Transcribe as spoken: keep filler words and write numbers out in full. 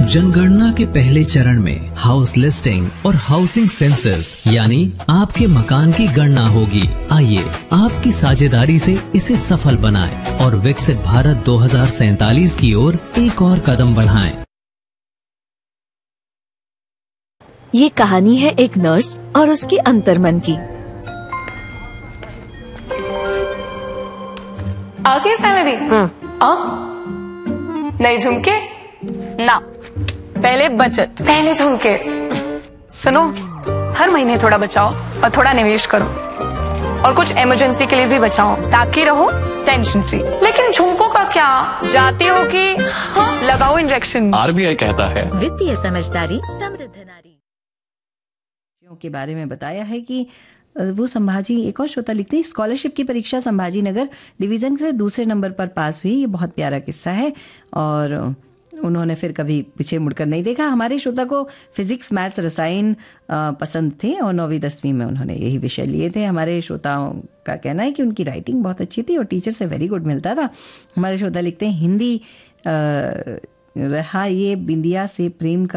जनगणना के पहले चरण में हाउस लिस्टिंग और हाउसिंग सेंसस यानी आपके मकान की गणना होगी। आइए आपकी साझेदारी से इसे सफल बनाएं और विकसित भारत दो हज़ार सैंतालीस की ओर एक और कदम बढ़ाएं। ये कहानी है एक नर्स और उसके अंतर्मन की। आगे सैलरी नहीं झुमके ना, पहले बचत, पहले झुमके। सुनो, हर महीने थोड़ा बचाओ और थोड़ा निवेश करो और कुछ इमरजेंसी के लिए भी बचाओ ताकि रहो टेंशन फ्री। लेकिन झुमकों का क्या, जाती हो कि हाँ, लगाओ इंजेक्शन। आरबीआई कहता है वित्तीय समझदारी समृद्ध नारी के बारे में बताया है कि वो संभाजी, एक और श्रोता लिखते हैं, स्कॉलरशिप की परीक्षा संभाजी नगर डिवीज़न से दूसरे नंबर पर पास हुई। ये बहुत प्यारा किस्सा है और उन्होंने फिर कभी पीछे मुड़कर नहीं देखा। हमारे श्रोता को फिजिक्स, मैथ्स, रसायन पसंद थे और नौवीं दसवीं में उन्होंने यही विषय लिए थे। हमारे श्रोताओं का कहना है कि उनकी राइटिंग बहुत अच्छी थी और टीचर से वेरी गुड मिलता था। हमारे श्रोता लिखते हैं, हिंदी रहा ये बिंदिया से प्रेम का